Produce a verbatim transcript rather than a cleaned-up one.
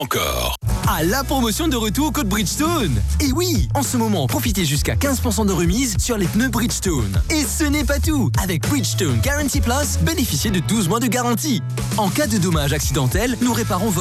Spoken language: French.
Encore. Ah, la promotion de retour au code Bridgestone. Et oui, en ce moment, profitez jusqu'à quinze pour cent de remise sur les pneus Bridgestone. Et ce n'est pas tout. Avec Bridgestone Guarantee Plus, bénéficiez de douze mois de garantie. En cas de dommage accidentel, nous réparons votre